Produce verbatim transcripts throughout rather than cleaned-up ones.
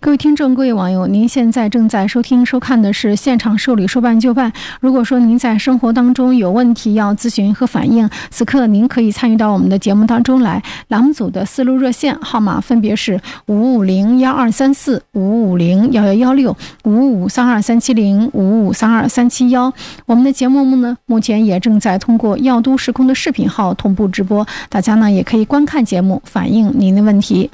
各位听众，各位网友，您现在正在收听收看的是现场受理说办就办。如果说您在生活当中有问题要咨询和反映，此刻您可以参与到我们的节目当中来。栏目组的思路热线号码分别是五五零幺二三四、五五零幺幺幺六、五五三二三七零、五五三二三七幺。我们的节目呢，目前也正在通过耀都时空的视频号同步直播，大家呢也可以观看节目，反映您的问题。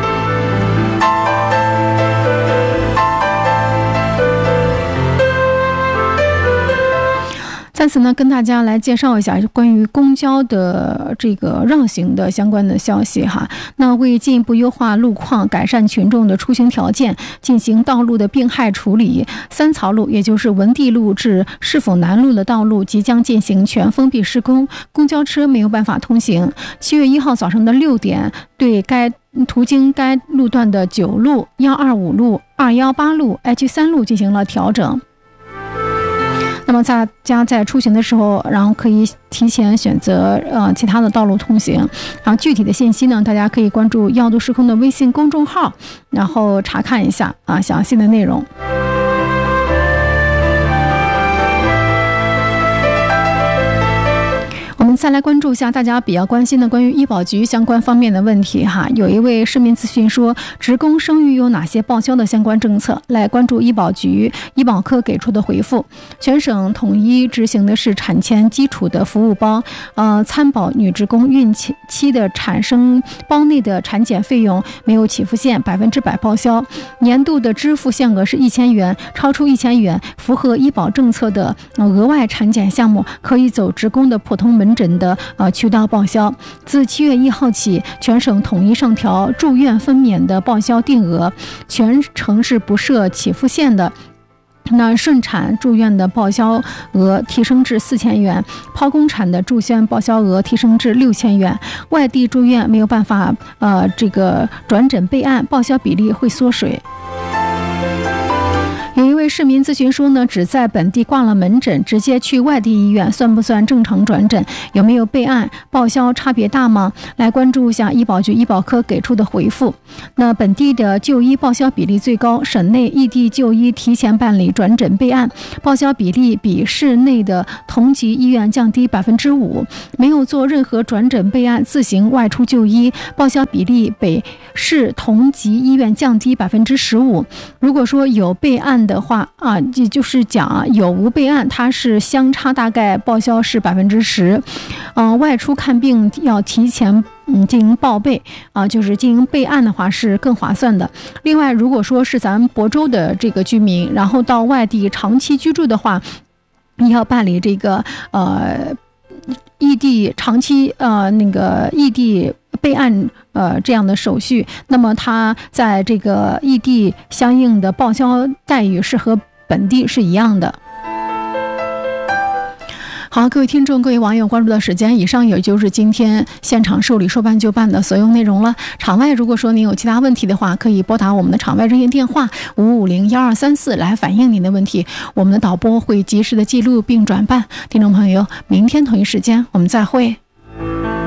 在此呢，跟大家来介绍一下关于公交的这个绕行的相关的消息哈。那为进一步优化路况，改善群众的出行条件，进行道路的病害处理，三曹路也就是文地路至市府南路的道路即将进行全封闭施工，公交车没有办法通行。七月一号早上的六点，对该途经该路段的九路、幺二五路、二幺八路、H 三路进行了调整。那么大家在出行的时候，然后可以提前选择呃其他的道路通行。然后具体的信息呢，大家可以关注耀都时空的微信公众号，然后查看一下啊详细的内容。我们再来关注一下大家比较关心的关于医保局相关方面的问题哈。有一位市民咨询说，职工生育有哪些报销的相关政策？来关注医保局医保科给出的回复。全省统一执行的是产前基础的服务包，呃，参保女职工孕期期的产生包内的产检费用没有起付线，百分之百报销。年度的支付限额是一千元，超出一千元，符合医保政策的额外产检项目可以走职工的普通门诊的呃渠道报销。自七月一号起，全省统一上调住院分娩的报销定额，全城是不设起付线的。那顺产住院的报销额提升至四千元，剖宫产的住院报销额提升至六千元。外地住院没有办法呃这个转诊备案，报销比例会缩水。有一位市民咨询说呢，只在本地挂了门诊，直接去外地医院算不算正常转诊？有没有备案？报销差别大吗？来关注一下医保局医保科给出的回复。那本地的就医报销比例最高，省内异地就医提前办理转诊备案，报销比例比市内的同级医院降低百分之五。没有做任何转诊备案，自行外出就医，报销比例比市同级医院降低百分之十五。如果说有备案的话啊，也就是讲啊，有无备案，它是相差大概报销是百分之十。嗯，外出看病要提前嗯进行报备啊，就是进行备案的话是更划算的。另外，如果说是咱亳州的这个居民，然后到外地长期居住的话，你要办理这个呃异地长期呃那个异地备案呃这样的手续，那么它在这个异地相应的报销待遇是和本地是一样的。好，各位听众，各位网友，关注的时间以上也就是今天现场受理说办就办的所有内容了。场外如果说您有其他问题的话，可以拨打我们的场外热线电话五五零幺二三四来反映您的问题，我们的导播会及时的记录并转办。听众朋友，明天同一时间我们再会。